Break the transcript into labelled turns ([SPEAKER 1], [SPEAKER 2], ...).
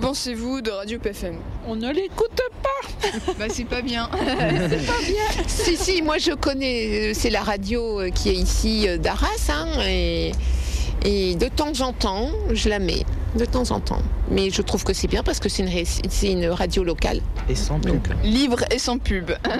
[SPEAKER 1] pensez-vous de Radio PFM ?
[SPEAKER 2] On ne l'écoute pas.
[SPEAKER 1] Bah c'est pas bien.
[SPEAKER 2] C'est pas bien.
[SPEAKER 3] Si, moi je connais, c'est la radio qui est ici d'Arras, et de temps en temps, je la mets, de temps en temps. Mais je trouve que c'est bien parce que c'est une radio locale.
[SPEAKER 4] Et sans pub.
[SPEAKER 1] Libre et sans pub.